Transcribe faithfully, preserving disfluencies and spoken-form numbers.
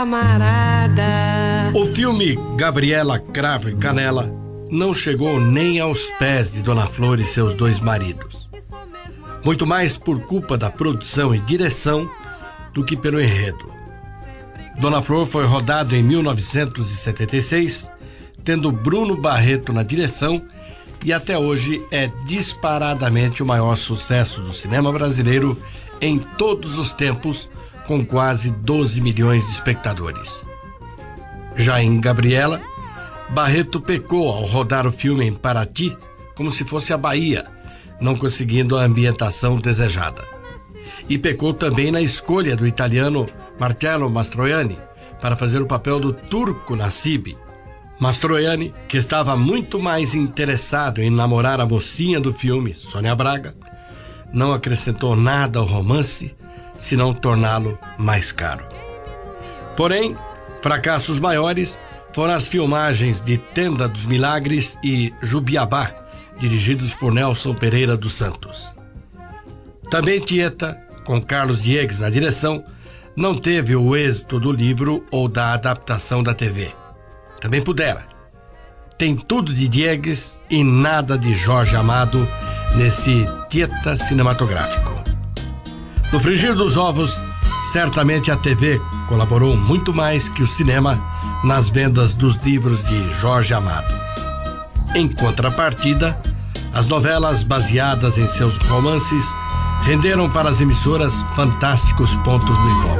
Camarada. O filme Gabriela Cravo e Canela não chegou nem aos pés de Dona Flor e seus dois maridos. Muito mais por culpa da produção e direção do que pelo enredo. Dona Flor foi rodado em mil novecentos e setenta e seis, tendo Bruno Barreto na direção, e até hoje é disparadamente o maior sucesso do cinema brasileiro em todos os tempos, com quase doze milhões de espectadores. Já em Gabriela, Barreto pecou ao rodar o filme em Paraty como se fosse a Bahia, não conseguindo a ambientação desejada. E pecou também na escolha do italiano Marcello Mastroianni para fazer o papel do turco Nassib. Mastroianni, que estava muito mais interessado em namorar a mocinha do filme, Sônia Braga, não acrescentou nada ao romance, senão torná-lo mais caro. Porém, fracassos maiores foram as filmagens de Tenda dos Milagres e Jubiabá, dirigidos por Nelson Pereira dos Santos. Também Tieta, com Carlos Diegues na direção, não teve o êxito do livro ou da adaptação da T V. Também pudera. Tem tudo de Diegues e nada de Jorge Amado nesse Tieta cinematográfico. No frigir dos ovos, certamente a T V colaborou muito mais que o cinema nas vendas dos livros de Jorge Amado. Em contrapartida, as novelas baseadas em seus romances renderam para as emissoras fantásticos pontos no ibope.